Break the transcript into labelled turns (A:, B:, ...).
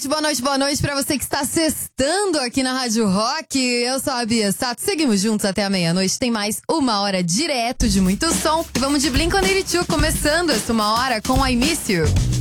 A: boa noite pra você que está sextando aqui na Rádio Rock. Eu sou a Bia Sato, seguimos juntos até a meia-noite. Tem mais uma hora direto de muito som. E vamos de Blink-182, começando essa uma hora com I Miss You.